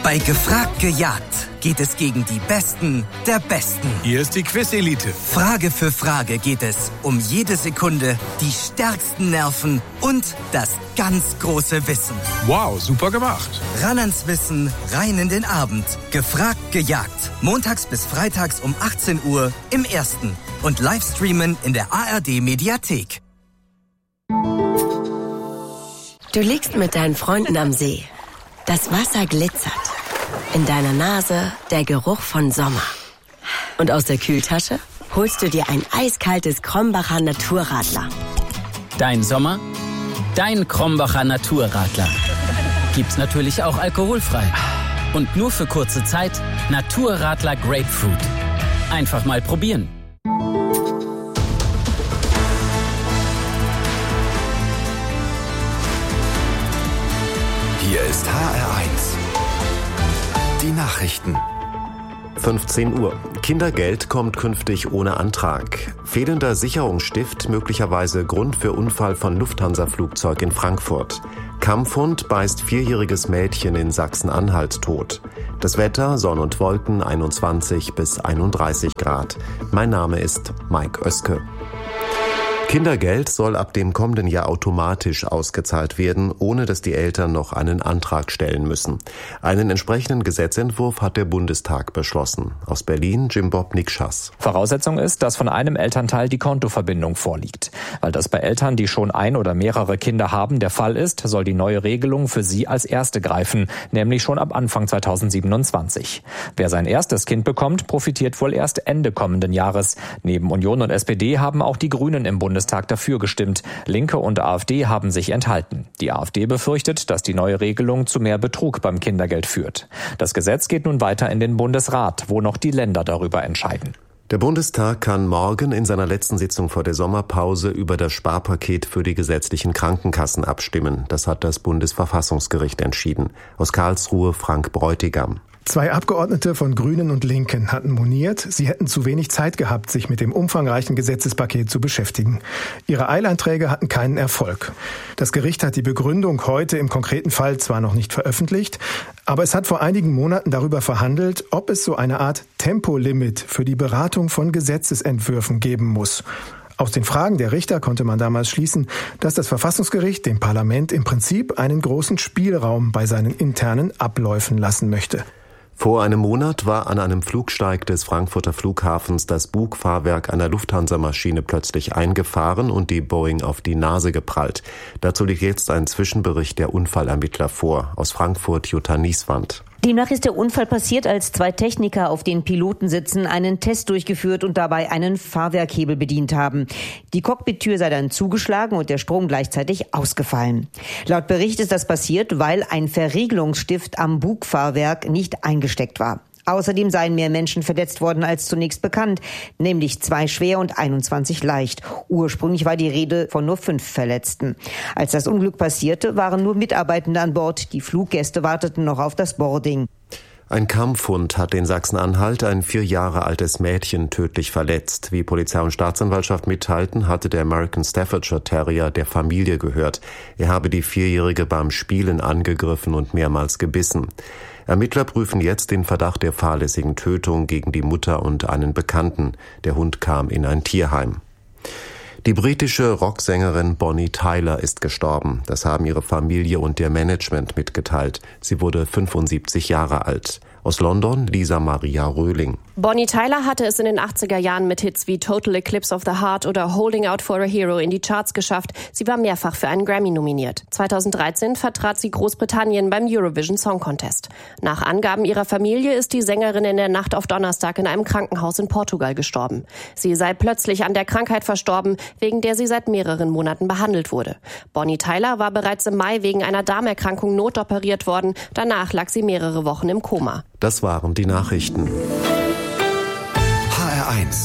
Bei Gefragt gejagt geht es gegen die Besten der Besten. Hier ist die Quiz-Elite. Frage für Frage geht es um jede Sekunde, die stärksten Nerven und das ganz große Wissen. Wow, super gemacht. Ran ans Wissen, rein in den Abend. Gefragt gejagt. Montags bis freitags um 18 Uhr im Ersten. Und Livestreamen in der ARD-Mediathek. Du liegst mit deinen Freunden am See. Das Wasser glitzert. In deiner Nase der Geruch von Sommer. Und aus der Kühltasche holst du dir ein eiskaltes Krombacher Naturradler. Dein Sommer, dein Krombacher Naturradler. Gibt's natürlich auch alkoholfrei. Und nur für kurze Zeit Naturradler Grapefruit. Einfach mal probieren. Hier ist HR1. Die Nachrichten. 15 Uhr. Kindergeld kommt künftig ohne Antrag. Fehlender Sicherungsstift möglicherweise Grund für Unfall von Lufthansa-Flugzeug in Frankfurt. Kampfhund beißt 4-jähriges Mädchen in Sachsen-Anhalt tot. Das Wetter, Sonne und Wolken, 21 bis 31 Grad. Mein Name ist Mike Oeske. Kindergeld soll ab dem kommenden Jahr automatisch ausgezahlt werden, ohne dass die Eltern noch einen Antrag stellen müssen. Einen entsprechenden Gesetzentwurf hat der Bundestag beschlossen. Aus Berlin, Jim-Bob Nikschas. Voraussetzung ist, dass von einem Elternteil die Kontoverbindung vorliegt. Weil das bei Eltern, die schon ein oder mehrere Kinder haben, der Fall ist, soll die neue Regelung für sie als erste greifen, nämlich schon ab Anfang 2027. Wer sein erstes Kind bekommt, profitiert wohl erst Ende kommenden Jahres. Neben Union und SPD haben auch die Grünen im Bundestag dafür gestimmt. Linke und AfD haben sich enthalten. Die AfD befürchtet, dass die neue Regelung zu mehr Betrug beim Kindergeld führt. Das Gesetz geht nun weiter in den Bundesrat, wo noch die Länder darüber entscheiden. Der Bundestag kann morgen in seiner letzten Sitzung vor der Sommerpause über das Sparpaket für die gesetzlichen Krankenkassen abstimmen. Das hat das Bundesverfassungsgericht entschieden. Aus Karlsruhe Frank Bräutigam. 2 Abgeordnete von Grünen und Linken hatten moniert, sie hätten zu wenig Zeit gehabt, sich mit dem umfangreichen Gesetzespaket zu beschäftigen. Ihre Eilanträge hatten keinen Erfolg. Das Gericht hat die Begründung heute im konkreten Fall zwar noch nicht veröffentlicht, aber es hat vor einigen Monaten darüber verhandelt, ob es so eine Art Tempolimit für die Beratung von Gesetzesentwürfen geben muss. Aus den Fragen der Richter konnte man damals schließen, dass das Verfassungsgericht dem Parlament im Prinzip einen großen Spielraum bei seinen internen Abläufen lassen möchte. Vor einem Monat war an einem Flugsteig des Frankfurter Flughafens das Bugfahrwerk einer Lufthansa-Maschine plötzlich eingefahren und die Boeing auf die Nase geprallt. Dazu liegt jetzt ein Zwischenbericht der Unfallermittler vor. Aus Frankfurt Jutta Nieswand. Demnach ist der Unfall passiert, als 2 Techniker auf den Pilotensitzen einen Test durchgeführt und dabei einen Fahrwerkhebel bedient haben. Die Cockpittür sei dann zugeschlagen und der Strom gleichzeitig ausgefallen. Laut Bericht ist das passiert, weil ein Verriegelungsstift am Bugfahrwerk nicht eingesteckt war. Außerdem seien mehr Menschen verletzt worden als zunächst bekannt, nämlich 2 schwer und 21 leicht. Ursprünglich war die Rede von nur 5 Verletzten. Als das Unglück passierte, waren nur Mitarbeitende an Bord. Die Fluggäste warteten noch auf das Boarding. Ein Kampfhund hat in Sachsen-Anhalt ein 4 Jahre altes Mädchen tödlich verletzt. Wie Polizei und Staatsanwaltschaft mitteilten, hatte der American Staffordshire Terrier der Familie gehört. Er habe die 4-Jährige beim Spielen angegriffen und mehrmals gebissen. Ermittler prüfen jetzt den Verdacht der fahrlässigen Tötung gegen die Mutter und einen Bekannten. Der Hund kam in ein Tierheim. Die britische Rocksängerin Bonnie Tyler ist gestorben. Das haben ihre Familie und ihr Management mitgeteilt. Sie wurde 75 Jahre alt. Aus London Lisa Maria Röhling. Bonnie Tyler hatte es in den 80er Jahren mit Hits wie Total Eclipse of the Heart oder Holding Out for a Hero in die Charts geschafft. Sie war mehrfach für einen Grammy nominiert. 2013 vertrat sie Großbritannien beim Eurovision Song Contest. Nach Angaben ihrer Familie ist die Sängerin in der Nacht auf Donnerstag in einem Krankenhaus in Portugal gestorben. Sie sei plötzlich an der Krankheit verstorben, wegen der sie seit mehreren Monaten behandelt wurde. Bonnie Tyler war bereits im Mai wegen einer Darmerkrankung notoperiert worden. Danach lag sie mehrere Wochen im Koma. Das waren die Nachrichten. HR1,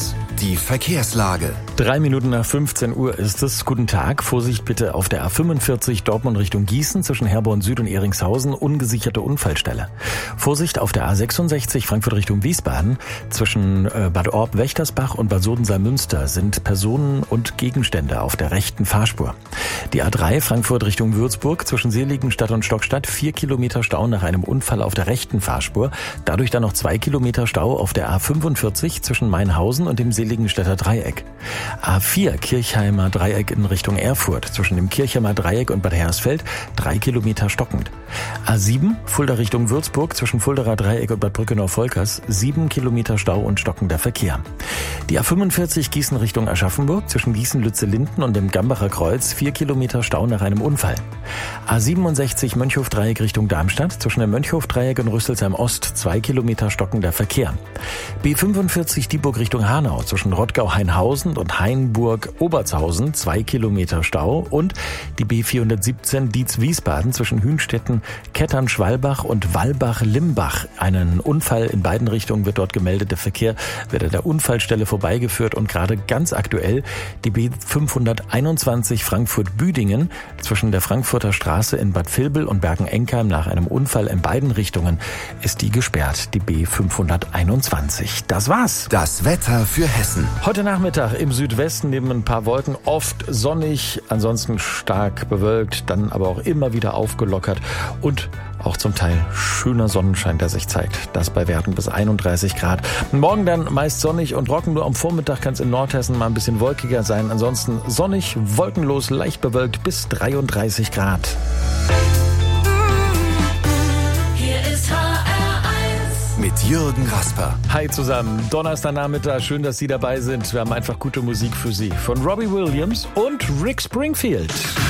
Die Verkehrslage. 3 Minuten nach 15 Uhr ist es. Guten Tag. Vorsicht bitte auf der A45 Dortmund Richtung Gießen zwischen Herborn Süd und Eringshausen. Ungesicherte Unfallstelle. Vorsicht auf der A66 Frankfurt Richtung Wiesbaden. Zwischen Bad Orb, Wächtersbach und Bad Sodensalm-Münster sind Personen und Gegenstände auf der rechten Fahrspur. Die A3 Frankfurt Richtung Würzburg zwischen Seligenstadt und Stockstadt. 4 Kilometer Stau nach einem Unfall auf der rechten Fahrspur. Dadurch dann noch 2 Kilometer Stau auf der A45 zwischen Mainhausen und dem Seligenstädter Dreieck. A4 Kirchheimer Dreieck in Richtung Erfurt zwischen dem Kirchheimer Dreieck und Bad Hersfeld 3 Kilometer stockend. A7 Fulda Richtung Würzburg zwischen Fuldaer Dreieck und Bad Brückenau-Volkers 7 Kilometer Stau und stockender Verkehr. Die A45 Gießen Richtung Aschaffenburg zwischen Gießen-Lütze-Linden und dem Gambacher Kreuz 4 Kilometer Stau nach einem Unfall. A67 Mönchhof-Dreieck Richtung Darmstadt zwischen dem Mönchhof-Dreieck und Rüsselsheim Ost 2 Kilometer stockender Verkehr. B45 Dieburg Richtung Hanau zwischen Rottgau-Hainhausen und Hainburg-Obertshausen 2 Kilometer Stau und die B417 Dietz-Wiesbaden zwischen Hünstetten, Kettern-Schwalbach und Walbach-Limbach. Einen Unfall in beiden Richtungen wird dort gemeldet. Der Verkehr wird an der Unfallstelle vorbeigeführt und gerade ganz aktuell die B521 Frankfurt-Büdingen zwischen der Frankfurter Straße in Bad Vilbel und Bergen-Enkheim nach einem Unfall in beiden Richtungen ist die gesperrt, die B521. Das war's. Das Wetter für Hessen. Heute Nachmittag im Südwesten neben ein paar Wolken oft sonnig, ansonsten stark bewölkt, dann aber auch immer wieder aufgelockert und auch zum Teil schöner Sonnenschein, der sich zeigt. Das bei Werten bis 31 Grad. Morgen dann meist sonnig und trocken. Nur am Vormittag kann es in Nordhessen mal ein bisschen wolkiger sein. Ansonsten sonnig, wolkenlos, leicht bewölkt bis 33 Grad. Mit Jürgen Rasper. Hi zusammen, Donnerstagnachmittag, schön, dass Sie dabei sind. Wir haben einfach gute Musik für Sie. Von Robbie Williams und Rick Springfield.